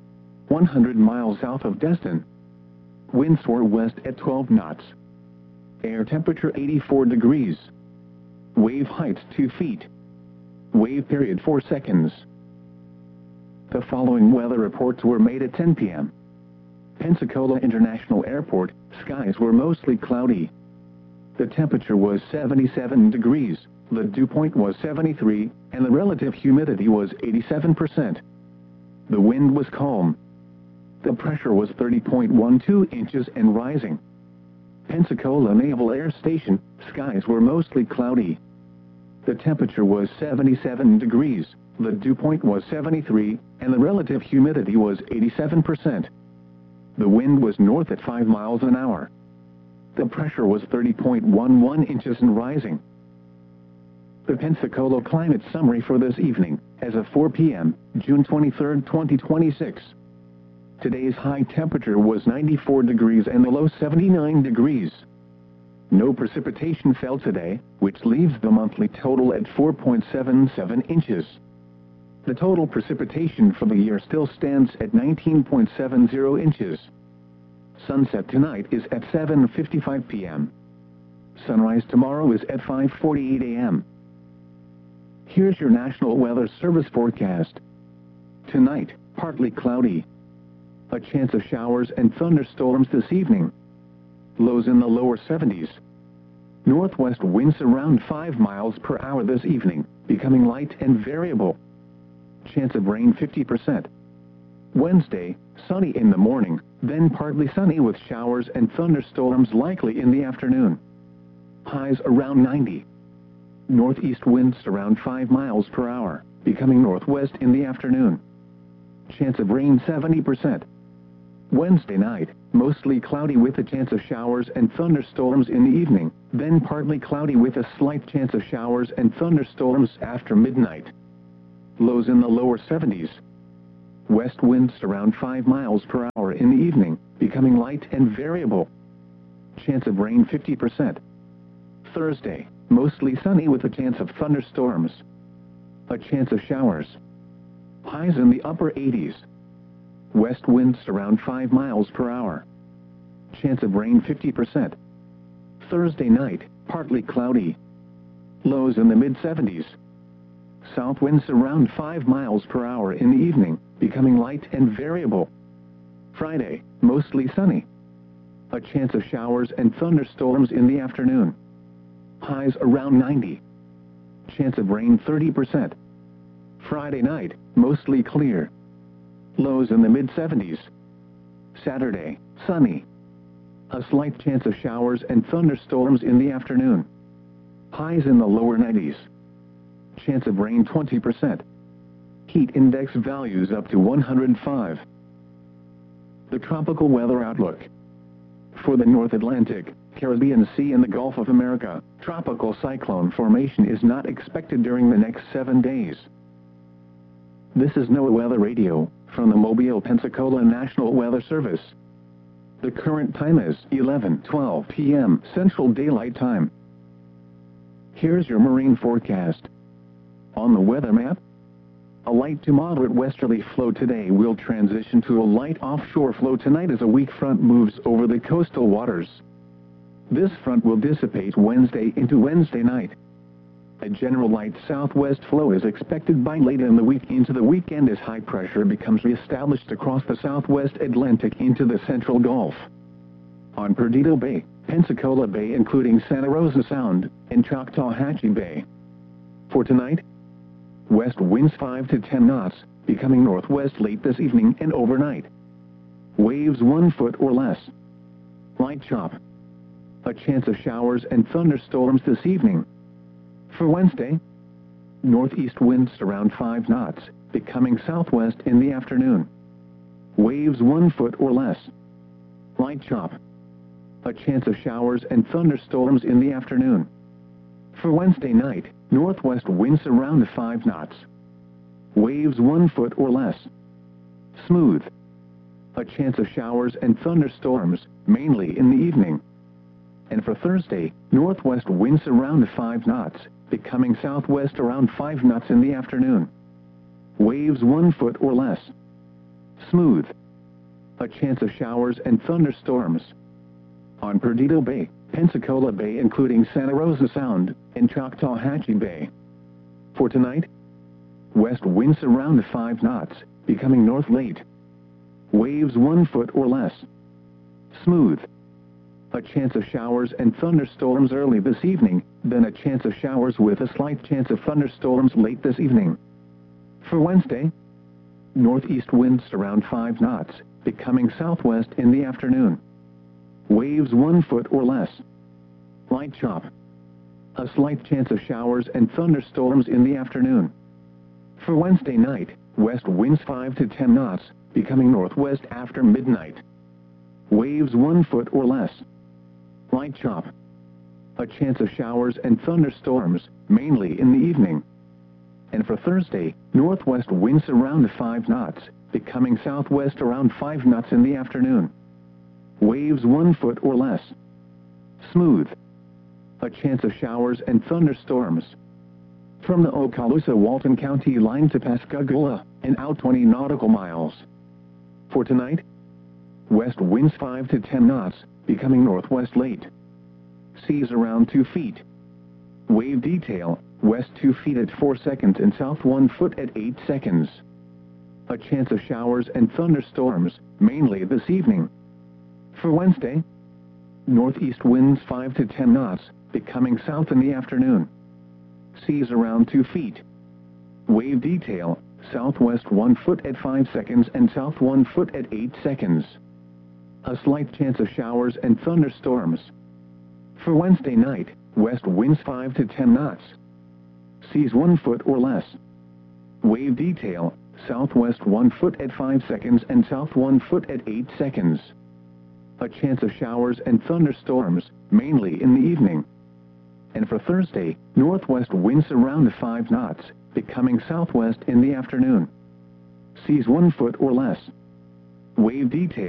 100 miles south of Destin. Winds were west at 12 knots. Air temperature 84 degrees. Wave height 2 feet. Wave period 4 seconds. The following weather reports were made at 10 p.m. Pensacola International Airport, skies were mostly cloudy. The temperature was 77 degrees, the dew point was 73, and the relative humidity was 87%. The wind was calm. The pressure was 30.12 inches and rising. Pensacola Naval Air Station, skies were mostly cloudy. The temperature was 77 degrees, the dew point was 73, and the relative humidity was 87%. The wind was north at 5 miles an hour. The pressure was 30.11 inches and rising. The Pensacola climate summary for this evening, as of 4 p.m., June 23, 2026. Today's high temperature was 94 degrees and the low 79 degrees. No precipitation fell today, which leaves the monthly total at 4.77 inches. The total precipitation for the year still stands at 19.70 inches. Sunset tonight is at 7:55 p.m. Sunrise tomorrow is at 5:48 a.m. Here's your National Weather Service forecast. Tonight, partly cloudy. A chance of showers and thunderstorms this evening. Lows in the lower 70s. Northwest winds around 5 miles per hour this evening, becoming light and variable. Chance of rain 50%. Wednesday, sunny in the morning, then partly sunny with showers and thunderstorms likely in the afternoon. Highs around 90. Northeast winds around 5 miles per hour, becoming northwest in the afternoon. Chance of rain 70%. Wednesday night, mostly cloudy with a chance of showers and thunderstorms in the evening, then partly cloudy with a slight chance of showers and thunderstorms after midnight. Lows in the lower 70s. West winds around 5 miles per hour in the evening, becoming light and variable. Chance of rain 50%. Thursday, mostly sunny with a chance of thunderstorms. A chance of showers. Highs in the upper 80s. West winds around 5 miles per hour. Chance of rain 50%. Thursday night, partly cloudy. Lows in the mid-70s. South winds around 5 miles per hour in the evening, becoming light and variable. Friday, mostly sunny. A chance of showers and thunderstorms in the afternoon. Highs around 90. Chance of rain 30%. Friday night, mostly clear. Lows in the mid-70s. Saturday, sunny. A slight chance of showers and thunderstorms in the afternoon. Highs in the lower 90s. Chance of rain 20%. Heat index values up to 105. The tropical weather outlook. For the North Atlantic, Caribbean Sea and the Gulf of America, tropical cyclone formation is not expected during the next 7 days. This is NOAA Weather Radio, from the Mobile, Pensacola National Weather Service. The current time is 11:12 p.m. Central Daylight Time. Here's your marine forecast. On the weather map, a light to moderate westerly flow today will transition to a light offshore flow tonight as a weak front moves over the coastal waters. This front will dissipate Wednesday into Wednesday night. A general light southwest flow is expected by late in the week into the weekend as high pressure becomes reestablished across the southwest Atlantic into the central Gulf. On Perdido Bay, Pensacola Bay including Santa Rosa Sound, and Choctawhatchee Bay. For tonight, west winds 5 to 10 knots, becoming northwest late this evening and overnight. Waves 1 foot or less. Light chop. A chance of showers and thunderstorms this evening. For Wednesday, northeast winds around 5 knots, becoming southwest in the afternoon. Waves 1 foot or less. Light chop. A chance of showers and thunderstorms in the afternoon. For Wednesday night, northwest winds around 5 knots. Waves 1 foot or less. Smooth. A chance of showers and thunderstorms, mainly in the evening. And for Thursday, northwest winds around 5 knots, becoming southwest around 5 knots in the afternoon. Waves 1 foot or less. Smooth. A chance of showers and thunderstorms. On Perdido Bay, Pensacola Bay including Santa Rosa Sound, and Choctawhatchee Bay. For tonight, west winds around 5 knots, becoming north late. Waves 1 foot or less. Smooth. A chance of showers and thunderstorms early this evening, then a chance of showers with a slight chance of thunderstorms late this evening. For Wednesday, northeast winds around 5 knots, becoming southwest in the afternoon. Waves 1 foot or less. Light chop. A slight chance of showers and thunderstorms in the afternoon. For Wednesday night, west winds 5 to 10 knots, becoming northwest after midnight. Waves 1 foot or less. Light chop. A chance of showers and thunderstorms, mainly in the evening. And for Thursday, northwest winds around 5 knots, becoming southwest around 5 knots in the afternoon. Waves 1 foot or less. Smooth. A chance of showers and thunderstorms. From the Okaloosa-Walton County line to Pascagoula, and out 20 nautical miles. For tonight, west winds 5 to 10 knots, becoming northwest late. Seas around 2 feet. Wave detail, west 2 feet at 4 seconds and south 1 foot at 8 seconds. A chance of showers and thunderstorms, mainly this evening. For Wednesday, northeast winds 5 to 10 knots, becoming south in the afternoon. Seas around 2 feet. Wave detail, southwest 1 foot at 5 seconds and south 1 foot at 8 seconds. A slight chance of showers and thunderstorms. For Wednesday night, west winds 5 to 10 knots. Seas 1 foot or less. Wave detail, southwest 1 foot at 5 seconds and south 1 foot at 8 seconds. A chance of showers and thunderstorms, mainly in the evening. And for Thursday, northwest winds around 5 knots, becoming southwest in the afternoon. Seas 1 foot or less. Wave detail.